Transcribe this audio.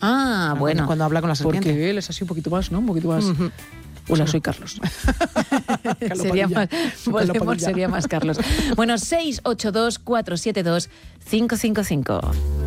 Ah, bueno. Cuando habla con la serpiente. Porque él es así un poquito más, ¿no? Un poquito más... Ujú. Hola, soy Carlos. Sería Sería más Carlos. Bueno, 682 472 555.